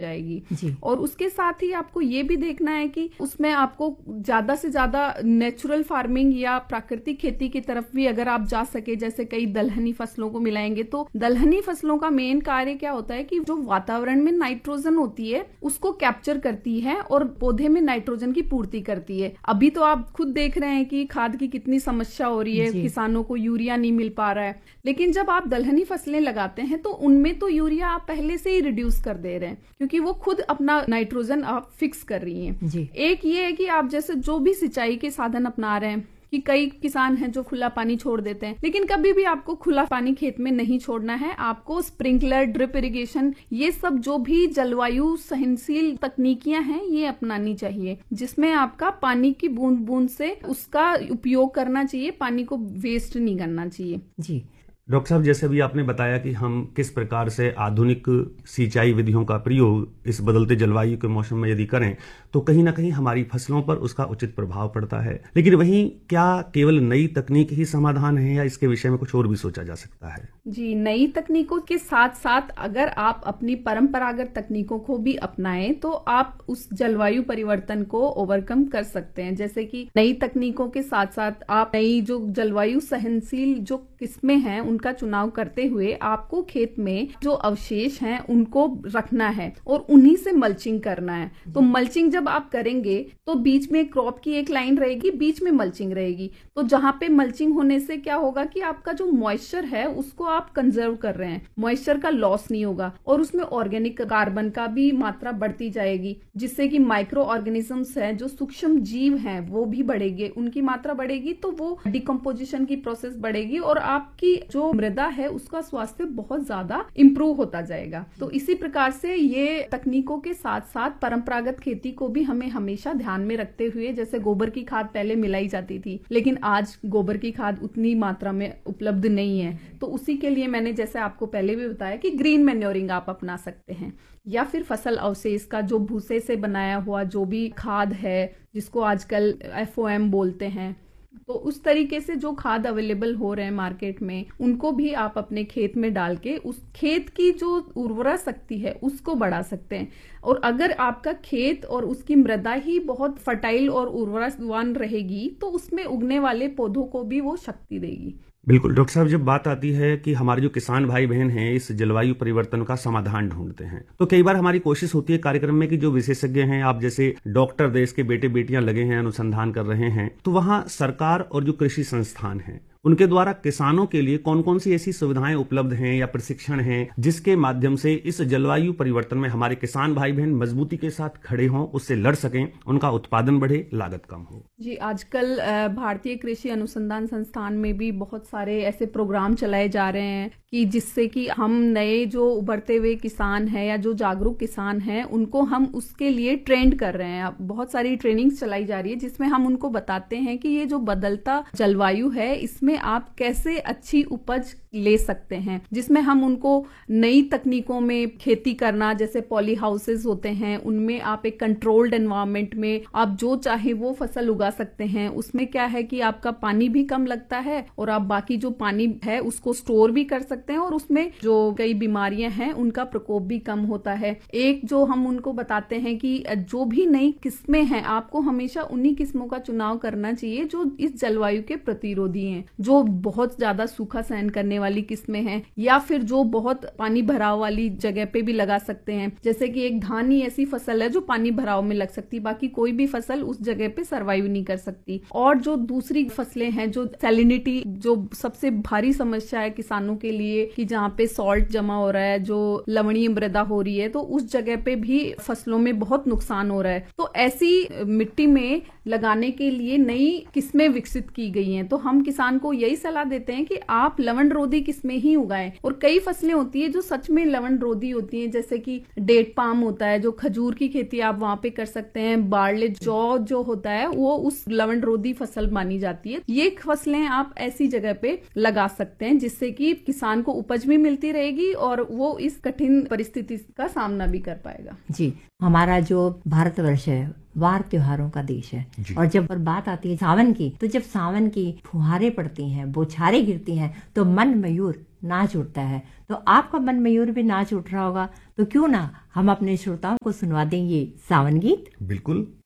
जाएगी जी। और उसके साथ ही आपको ये भी देखना है कि उसमें आपको ज्यादा से ज्यादा नेचुरल फार्मिंग या प्राकृतिक खेती की तरफ भी अगर आप जा सके, जैसे कई दलहनी फसलों को मिलाएंगे, तो दलहनी फसलों का मेन कार्य क्या होता है कि जो वातावरण में नाइट्रोजन होती है उसको कैप्चर करती है और पौधे में नाइट्रोजन की पूर्ति करती है। अभी तो आप खुद देख रहे हैं कि खाद की कितनी समस्या हो रही है, किसानों को यूरिया नहीं मिल पा रहा है, लेकिन जब आप दलहनी फसलें लगाते हैं तो उनमें तो यूरिया आप पहले से ही रिड्यूस कर दे रहे हैं क्योंकि वो खुद अपना नाइट्रोजन आप फिक्स कर रही हैं। एक ये है कि आप जैसे जो भी सिंचाई के साधन अपना रहे हैं कि कई किसान हैं जो खुला पानी छोड़ देते हैं, लेकिन कभी भी आपको खुला पानी खेत में नहीं छोड़ना है। आपको स्प्रिंकलर, ड्रिप इरिगेशन, ये सब जो भी जलवायु सहनशील तकनीकियां हैं ये अपनानी चाहिए, जिसमें आपका पानी की बूंद बूंद से उसका उपयोग करना चाहिए, पानी को वेस्ट नहीं करना चाहिए। जी डॉक्टर साहब, जैसे भी आपने बताया कि हम किस प्रकार से आधुनिक सिंचाई विधियों का प्रयोग इस बदलते जलवायु के मौसम में यदि करें तो कहीं ना कहीं हमारी फसलों पर उसका उचित प्रभाव पड़ता है, लेकिन वहीं क्या केवल नई तकनीक ही समाधान है या इसके विषय में कुछ और भी सोचा जा सकता है? जी, नई तकनीकों के साथ साथ अगर आप अपनी परंपरागत तकनीकों को भी अपनाएं तो आप उस जलवायु परिवर्तन को ओवरकम कर सकते हैं। जैसे कि नई तकनीकों के साथ साथ आप नई जो जलवायु सहनशील जो किस्में हैं उनका चुनाव करते हुए आपको खेत में जो अवशेष हैं उनको रखना है और उन्हीं से मल्चिंग करना है। तो मल्चिंग जब आप करेंगे तो बीच में क्रॉप की एक लाइन रहेगी, बीच में मल्चिंग रहेगी, तो जहां पे मल्चिंग होने से क्या होगा कि आपका जो मॉइस्चर है उसको आप कंजर्व कर रहे हैं, मॉइस्चर का लॉस नहीं होगा और उसमें ऑर्गेनिक कार्बन का भी मात्रा बढ़ती जाएगी, जिससे कि माइक्रो ऑर्गेनिजम्स हैं जो सूक्ष्म जीव हैं वो भी बढ़ेंगे, उनकी मात्रा बढ़ेगी तो वो डिकम्पोजिशन की प्रोसेस बढ़ेगी और आपकी जो मृदा है उसका स्वास्थ्य बहुत ज्यादा इंप्रूव होता जाएगा। तो इसी प्रकार से ये तकनीकों के साथ साथ परंपरागत खेती को भी हमें हमेशा ध्यान में रखते हुए, जैसे गोबर की खाद पहले मिलाई जाती थी लेकिन आज गोबर की खाद उतनी मात्रा में उपलब्ध नहीं है, तो उसी के लिए मैंने जैसे आपको पहले भी बताया कि ग्रीन मैन्योरिंग आप अपना सकते हैं या फिर फसल अवशेष का जो भूसे से बनाया हुआ जो भी खाद है जिसको आजकल FOM बोलते हैं, तो उस तरीके से जो खाद अवेलेबल हो रहे हैं मार्केट में उनको भी आप अपने खेत में डाल के उस खेत की जो उर्वरा शक्ति है उसको बढ़ा सकते हैं। और अगर आपका खेत और उसकी मृदा ही बहुत फर्टाइल और उर्वरावान रहेगी तो उसमें उगने वाले पौधों को भी वो शक्ति देगी। बिल्कुल डॉक्टर साहब, जब बात आती है कि हमारे जो किसान भाई बहन हैं इस जलवायु परिवर्तन का समाधान ढूंढते हैं तो कई बार हमारी कोशिश होती है कार्यक्रम में कि जो विशेषज्ञ हैं, आप जैसे डॉक्टर, देश के बेटे बेटियां लगे हैं, अनुसंधान कर रहे हैं, तो वहां सरकार और जो कृषि संस्थान हैं उनके द्वारा किसानों के लिए कौन कौन सी ऐसी सुविधाएं उपलब्ध हैं या प्रशिक्षण हैं जिसके माध्यम से इस जलवायु परिवर्तन में हमारे किसान भाई बहन मजबूती के साथ खड़े हों, उससे लड़ सकें, उनका उत्पादन बढ़े, लागत कम हो? जी, आजकल भारतीय कृषि अनुसंधान संस्थान में भी बहुत सारे ऐसे प्रोग्राम चलाए जा रहे हैं कि जिससे कि हम नए जो उभरते हुए किसान हैं या जो जागरूक किसान हैं उनको हम उसके लिए ट्रेंड कर रहे हैं। बहुत सारी ट्रेनिंग्स चलाई जा रही है जिसमें हम उनको बताते हैं कि ये जो बदलता जलवायु है इसमें आप कैसे अच्छी उपज ले सकते हैं, जिसमें हम उनको नई तकनीकों में खेती करना, जैसे पॉली हाउसेस होते हैं उनमें आप एक कंट्रोल्ड एनवायरनमेंट में आप जो चाहे वो फसल उगा सकते हैं। उसमें क्या है कि आपका पानी भी कम लगता है और आप बाकी जो पानी है उसको स्टोर भी कर सकते हैं और उसमें जो कई बीमारियां हैं उनका प्रकोप भी कम होता है। एक जो हम उनको बताते हैं कि जो भी नई किस्में हैं आपको हमेशा उन्हीं किस्मों का चुनाव करना चाहिए जो इस जलवायु के प्रतिरोधी हैं, जो बहुत ज्यादा सूखा सहन करने वाली किस्में हैं या फिर जो बहुत पानी भराव वाली जगह पे भी लगा सकते हैं। जैसे कि एक धान ही ऐसी फसल है जो पानी भराव में लग सकती, बाकी कोई भी फसल उस जगह पे सरवाइव नहीं कर सकती। और जो दूसरी फसलें हैं, जो सैलिनिटी जो सबसे भारी समस्या है किसानों के लिए कि जहाँ पे सॉल्ट जमा हो रहा है, जो लवणीय मृदा हो रही है, तो उस जगह पे भी फसलों में बहुत नुकसान हो रहा है। तो ऐसी मिट्टी में लगाने के लिए नई किस्में विकसित की गई हैं। तो हम किसान को यही सलाह देते हैं कि आप लवण रोधी किस्में ही उगाएं। और कई फसलें होती है जो सच में लवण रोधी होती हैं, जैसे कि डेट पाम होता है, जो खजूर की खेती आप वहां पे कर सकते हैं। बार्ले जौ जो होता है वो उस लवण रोधी फसल मानी जाती है। ये फसलें आप ऐसी जगह पे लगा सकते हैं जिससे कि किसान किसान को उपज भी मिलती रहेगी और वो इस कठिन परिस्थिति का सामना भी कर पाएगा। जी, हमारा जो भारतवर्ष है वार त्योहारों का देश है, और जब बात आती है सावन की, तो जब सावन की फुहारें पड़ती हैं, बौछारें गिरती हैं, तो मन मयूर नाच उठता है। तो आपका मन मयूर भी नाच उठ रहा होगा, तो क्यों ना हम अपने श्रोताओं को सुनवा दें ये सावन गीत। बिल्कुल।